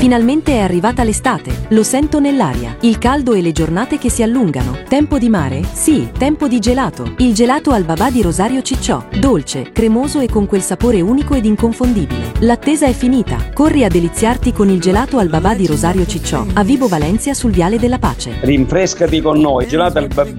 Finalmente è arrivata l'estate, lo sento nell'aria. Il caldo e le giornate che si allungano. Tempo di mare? Sì, tempo di gelato. Il gelato al babà di Rosario Cicciò. Dolce, cremoso e con quel sapore unico ed inconfondibile. L'attesa è finita. Corri a deliziarti con il gelato al babà di Rosario Cicciò, a Vibo Valencia sul Viale della Pace. Rinfrescati con noi, gelato al babà